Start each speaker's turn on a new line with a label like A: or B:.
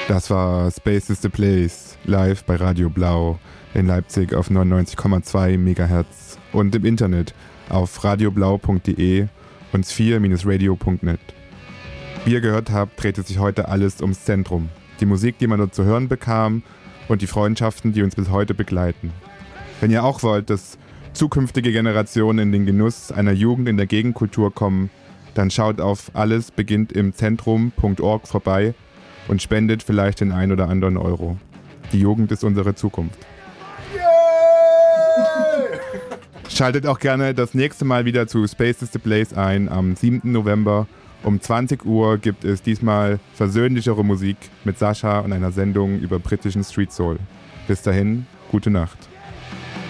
A: Das war Space is the Place, live bei Radio Blau in Leipzig auf 99,2 MHz und im Internet auf radioblau.de und sphere-radio.net. Wie ihr gehört habt, drehte sich heute alles ums Zentrum. Die Musik, die man dort zu hören bekam und die Freundschaften, die uns bis heute begleiten. Wenn ihr auch wollt, dass zukünftige Generationen in den Genuss einer Jugend in der Gegenkultur kommen, dann schaut auf allesbeginntimitzentrum.org vorbei und spendet vielleicht den ein oder anderen Euro. Die Jugend ist unsere Zukunft. Schaltet auch gerne das nächste Mal wieder zu Space is the Place ein. Am 7. November um 20 Uhr gibt es diesmal versöhnlichere Musik mit Sascha und einer Sendung über britischen Street Soul. Bis dahin, gute Nacht.